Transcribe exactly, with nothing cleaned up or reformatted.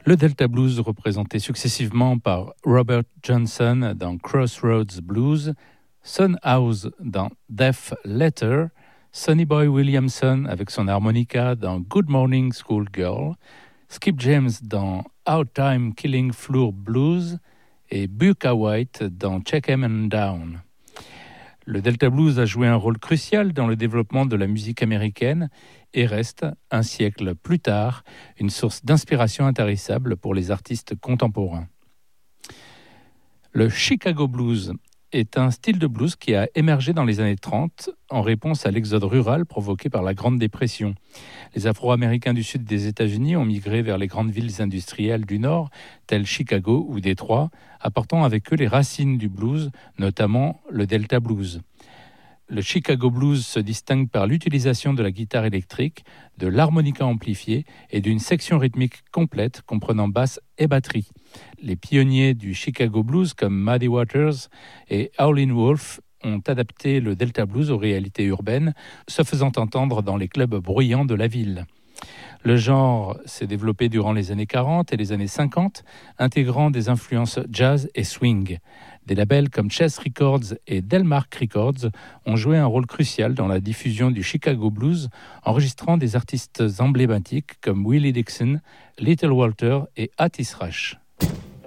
Le Delta Blues, représenté successivement par Robert Johnson dans Crossroads Blues, Son House dans Def Letter, Sonny Boy Williamson avec son harmonica dans Good Morning Schoolgirl, Skip James dans Our Time Killing Floor Blues et Bukka White dans Check 'Em and Down. Le Delta Blues a joué un rôle crucial dans le développement de la musique américaine et reste, un siècle plus tard, une source d'inspiration intarissable pour les artistes contemporains. Le Chicago Blues est un style de blues qui a émergé dans les années trente en réponse à l'exode rural provoqué par la Grande Dépression. Les Afro-Américains du sud des États-Unis ont migré vers les grandes villes industrielles du nord, telles Chicago ou Détroit, apportant avec eux les racines du blues, notamment le Delta Blues. Le Chicago Blues se distingue par l'utilisation de la guitare électrique, de l'harmonica amplifié et d'une section rythmique complète comprenant basse et batterie. Les pionniers du Chicago Blues comme Muddy Waters et Howlin' Wolf ont adapté le Delta Blues aux réalités urbaines, se faisant entendre dans les clubs bruyants de la ville. Le genre s'est développé durant les années quarante et les années cinquante, intégrant des influences jazz et swing. Des labels comme Chess Records et Delmark Records ont joué un rôle crucial dans la diffusion du Chicago Blues, enregistrant des artistes emblématiques comme Willie Dixon, Little Walter et Otis Rush.